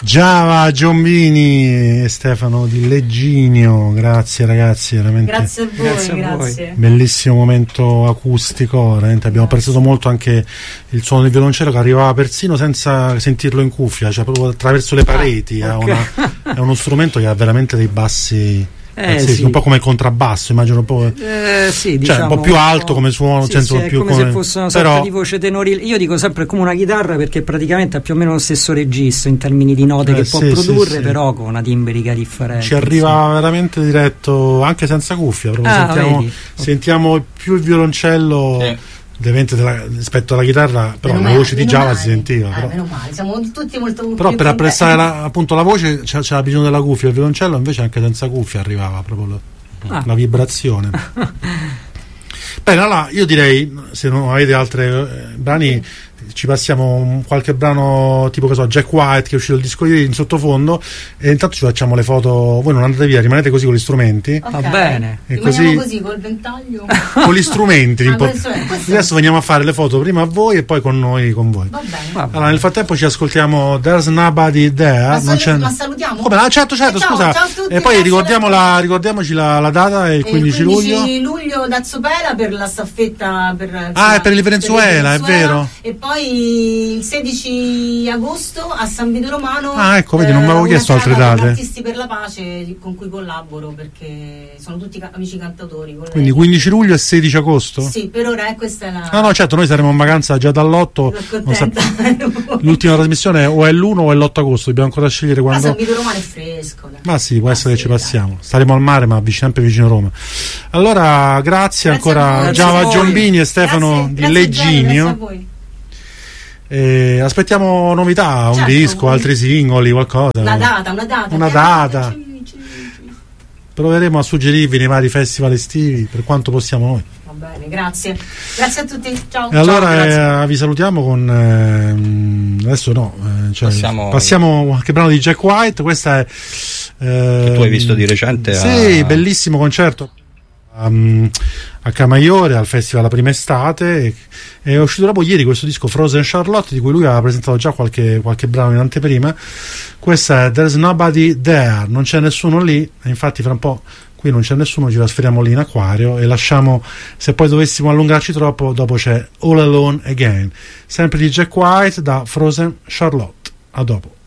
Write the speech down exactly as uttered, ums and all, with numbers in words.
Giava Giombini e Stefano Di Legginio, grazie ragazzi, veramente. Grazie a voi, grazie. A grazie. voi. Bellissimo momento acustico, veramente abbiamo apprezzato molto anche il suono del violoncello che arrivava persino senza sentirlo in cuffia, cioè proprio attraverso le pareti. Ah, ha okay. una, è uno strumento che ha veramente dei bassi. Eh, sì, sì. un po' come il contrabbasso, immagino un po', eh, sì, cioè, diciamo, un po' più alto come suono, sì, senso sì, più come, come se fosse una sorta però di voce tenori. Io dico sempre come una chitarra perché praticamente ha più o meno lo stesso registro in termini di note eh, che sì, può produrre, sì, sì. però con una timbrica differente. ci arriva insomma. Veramente diretto, anche senza cuffia, proprio ah, sentiamo, sentiamo più il violoncello. Sì. Della, rispetto alla chitarra, però meno la voce male, di Giava male. si sentiva. Ah, però. Meno male, siamo tutti molto. Però per apprezzare la, appunto la voce c'è, c'era bisogno della cuffia, il violoncello invece anche senza cuffia arrivava proprio lo, ah. la vibrazione. Bene, allora io direi, se non avete altri eh, brani, ci passiamo qualche brano tipo che so, Jack White, che è uscito il disco ieri in sottofondo, e intanto ci facciamo le foto. Voi non andate via, rimanete così con gli strumenti. Okay. Va bene. E così, così col ventaglio con gli strumenti. ah, questo è, questo adesso veniamo a fare le foto prima a voi e poi con noi con voi. Va bene. Va bene. Allora nel frattempo ci ascoltiamo There's Nobody There. Ma, non salu- c'è... ma salutiamo? Come? Ah, certo, certo, eh, ciao, scusa. ciao a tutti, e poi ricordiamo la, ricordiamoci la, la data, è il quindici, il quindici luglio. luglio da Zopela per la staffetta per, ah, è per il Venezuela, per il Venezuela, è vero. E poi il sedici agosto a San Vito Romano. Ah, ecco, vedi, non mi avevo eh, chiesto altre serata date. con Artisti per la Pace con cui collaboro perché sono tutti ca- amici cantautori. Colleghi. Quindi quindici luglio e sedici agosto? Sì, per ora eh, questa è la. No, no, certo, noi saremo in vacanza già dall'otto. Non sa... L'ultima trasmissione o è l'uno o è l'otto agosto, dobbiamo ancora scegliere quando. Ma San Vito Romano è fresco. Dai. Ma sì, può ah, essere sì, che ci dai. passiamo. Staremo al mare, ma sempre vicino a Roma. Allora, grazie, grazie ancora a Giava Giombini e Stefano grazie, Di grazie Legginio. Grazie a voi. E aspettiamo novità, un certo, disco, un... altri singoli, qualcosa. Una data, una data. Una data. Proveremo a suggerirvi nei vari festival estivi per quanto possiamo noi. Va bene, grazie. Grazie a tutti. Ciao. E allora Ciao, eh, vi salutiamo con eh, adesso no, eh, cioè, passiamo... passiamo qualche brano di Jack White. Questa è eh, che tu hai visto di recente. Sì, a... bellissimo concerto. Um, a Camaiore al festival La Prima Estate e, e è uscito dopo ieri questo disco Frozen Charlotte di cui lui aveva presentato già qualche, qualche brano in anteprima. Questa è There's Nobody There, non c'è nessuno lì, e infatti fra un po' qui non c'è nessuno, ci trasferiamo lì in acquario e lasciamo, se poi dovessimo allungarci troppo, dopo c'è All Alone Again, sempre di Jack White da Frozen Charlotte. A dopo.